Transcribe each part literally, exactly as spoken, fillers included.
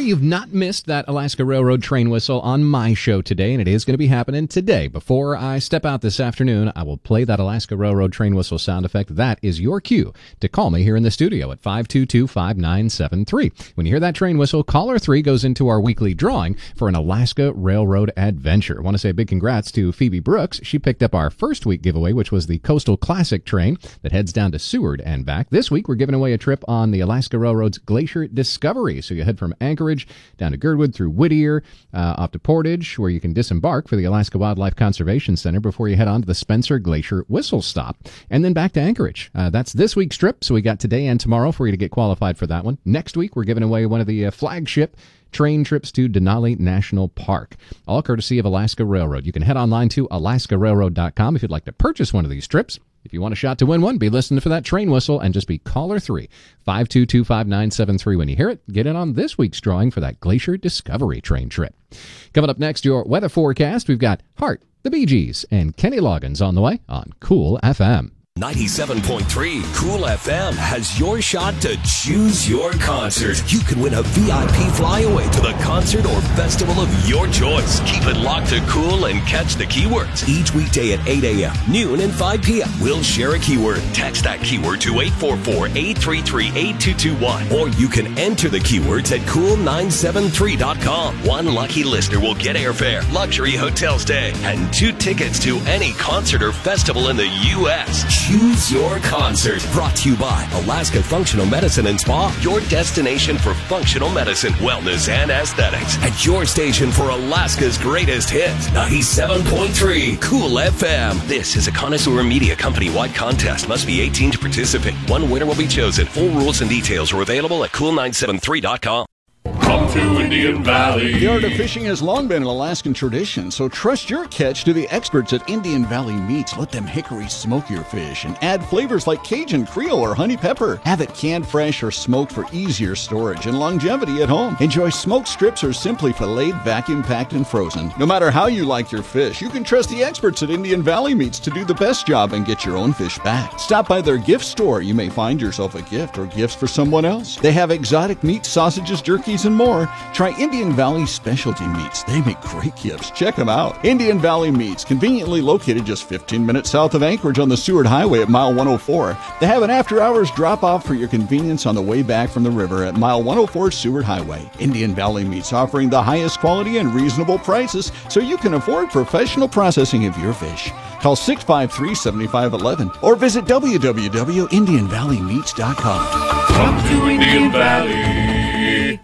sorry you've not missed that Alaska Railroad train whistle on my show today, and it is going to be happening today. Before I step out this afternoon, I will play that Alaska Railroad train whistle sound effect. That is your cue to call me here in the studio at five two two, five nine seven three. When you hear that train whistle, caller three goes into our weekly drawing for an Alaska Railroad adventure. I want to say a big congrats to Phoebe Brooks. She picked up our first week giveaway, which was the Coastal Classic train that heads down to Seward and back. This week, we're giving away a trip on the Alaska Railroad's Glacier Discovery. So you head from Anchorage down to Girdwood through Whittier, uh, off to Portage, where you can disembark for the Alaska Wildlife Conservation Center before you head on to the Spencer Glacier Whistle Stop, and then back to Anchorage. Uh, that's this week's trip, so we got today and tomorrow for you to get qualified for that one. Next week, we're giving away one of the uh, flagship train trips to Denali National Park, all courtesy of Alaska Railroad. You can head online to alaska railroad dot com if you'd like to purchase one of these trips. If you want a shot to win one, be listening for that train whistle and just be caller three, five two two, five nine seven three. When you hear it, get in on this week's drawing for that Glacier Discovery train trip. Coming up next, your weather forecast. We've got Heart, the Bee Gees, and Kenny Loggins on the way on Cool F M. ninety-seven point three Cool F M has your shot to choose your concert. You can win a V I P flyaway to the concert or festival of your choice. Keep it locked to Cool and catch the keywords. Each weekday at eight a.m., noon, and five p.m. We'll share a keyword. Text that keyword to eight four four, eight three three, eight two two one. Or you can enter the keywords at cool nine seven three dot com. One lucky listener will get airfare, luxury hotel stay, and two tickets to any concert or festival in the U S Choose your concert. Brought to you by Alaska Functional Medicine and Spa, your destination for functional medicine, wellness, and aesthetics. At your station for Alaska's greatest hits, ninety-seven point three Cool F M. This is a Connoisseur Media Company-wide contest. Must be eighteen to participate. One winner will be chosen. Full rules and details are available at cool nine seven three dot com. Come to Indian Valley. The art of fishing has long been an Alaskan tradition, so trust your catch to the experts at Indian Valley Meats. Let them hickory smoke your fish and add flavors like Cajun, Creole, or honey pepper. Have it canned fresh or smoked for easier storage and longevity at home. Enjoy smoked strips or simply filleted, vacuum packed, and frozen. No matter how you like your fish, you can trust the experts at Indian Valley Meats to do the best job and get your own fish back. Stop by their gift store. You may find yourself a gift or gifts for someone else. They have exotic meats, sausages, jerkies, and more. Try Indian Valley Specialty Meats. They make great gifts. Check them out. Indian Valley Meats, conveniently located just fifteen minutes south of Anchorage on the Seward Highway at mile one oh four. They have an after-hours drop-off for your convenience on the way back from the river at mile one oh four Seward Highway. Indian Valley Meats, offering the highest quality and reasonable prices so you can afford professional processing of your fish. Call six five three, seven five one one or visit w w w dot indian valley meats dot com. Come to Indian Valley.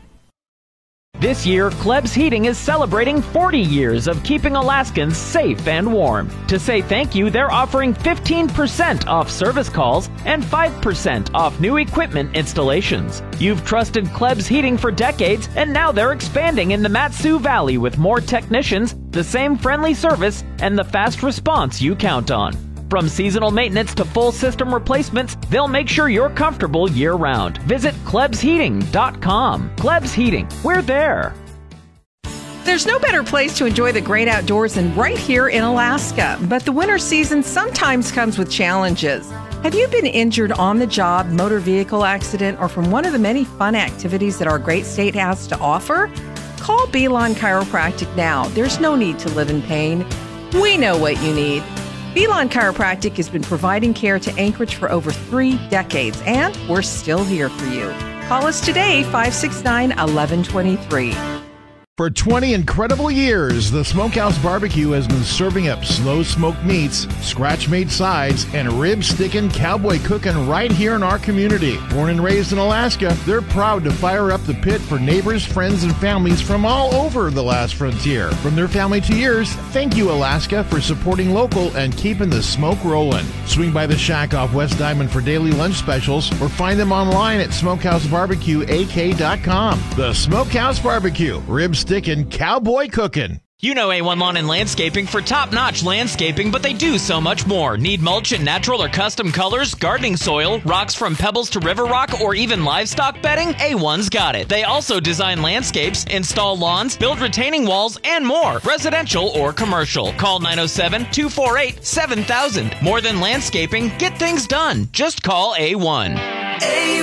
This year, Klebs Heating is celebrating forty years of keeping Alaskans safe and warm. To say thank you, they're offering fifteen percent off service calls and five percent off new equipment installations. You've trusted Klebs Heating for decades, and now they're expanding in the Mat-Su Valley with more technicians, the same friendly service, and the fast response you count on. From seasonal maintenance to full system replacements, they'll make sure you're comfortable year-round. Visit klebs heating dot com. Klebs Heating, we're there. There's no better place to enjoy the great outdoors than right here in Alaska. But the winter season sometimes comes with challenges. Have you been injured on the job, motor vehicle accident, or from one of the many fun activities that our great state has to offer? Call Belon Chiropractic now. There's no need to live in pain. We know what you need. Belon Chiropractic has been providing care to Anchorage for over three decades, and we're still here for you. Call us today, five six nine, one one two three. For twenty incredible years, the Smokehouse Barbecue has been serving up slow-smoked meats, scratch-made sides, and rib-sticking, cowboy cooking right here in our community. Born and raised in Alaska, they're proud to fire up the pit for neighbors, friends, and families from all over the last frontier. From their family to yours, thank you, Alaska, for supporting local and keeping the smoke rolling. Swing by the shack off West Diamond for daily lunch specials, or find them online at smokehouse barbecue a k dot com. The Smokehouse Barbecue, rib-sticking, cowboy cooking. You know A one Lawn and Landscaping for top-notch landscaping, but they do so much more. Need mulch in natural or custom colors, gardening soil, rocks from pebbles to river rock, or even livestock bedding? A one's got it. They also design landscapes, install lawns, build retaining walls, and more, residential or commercial. Call nine oh seven, two four eight, seven thousand. More than landscaping, get things done. Just call A one. A